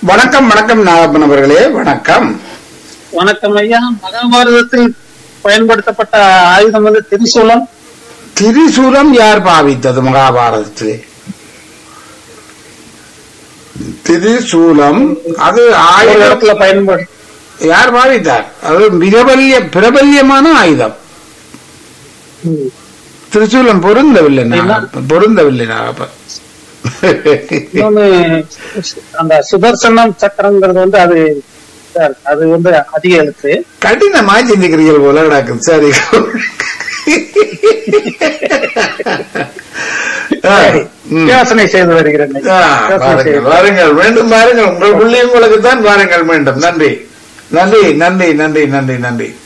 வணக்கம் வணக்கம் நாகப்பன் அவர்களே, வணக்கம். வணக்கம் ஐயா. மகாபாரதத்தில் பயன்படுத்தப்பட்ட ஆயுதம் வந்து திரிசூலம். திரிசூலம் யார் பாவித்தது மகாபாரதத்திலே? திரிசூலம் அது ஆயுதத்துல பயன்படு யார் பாவித்தார்? அது பிரபல்யமான ஆயுதம். திரிசூலம் பொருந்தவில்லை நாகப்பன். அந்த சுதர்சனம் சக்கரங்கிறது வந்து அது வந்து அதிக எழுத்து. கடினமா சிந்திக்கிறீர்கள் போல நடக்கும். சரி, யோசனை செய்து வருகிறேன். வாருங்கள், மீண்டும் பாருங்கள். உங்கள் புள்ளியும் உங்களுக்கு தான். வாருங்கள் மீண்டும். நன்றி நன்றி நன்றி நன்றி நன்றி நன்றி.